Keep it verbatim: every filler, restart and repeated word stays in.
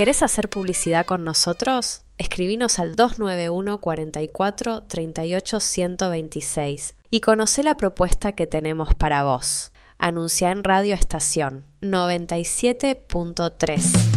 ¿Querés hacer publicidad con nosotros? Escribinos al dos nueve uno, cuatro cuatro, tres ocho, uno dos seis y conocé la propuesta que tenemos para vos. Anunciá en Radio Estación noventa y siete punto tres.